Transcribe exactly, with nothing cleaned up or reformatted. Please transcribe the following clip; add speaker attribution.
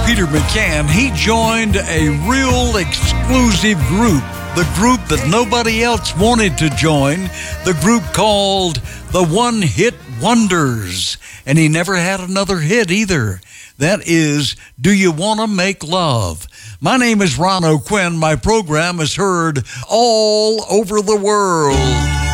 Speaker 1: Peter McCann, he joined a real exclusive group, the group that nobody else wanted to join, the group called the One Hit Wonders. And he never had another hit either. That is, Do You Want to Make Love? My name is Ron O'Quinn. My program is heard all over the world.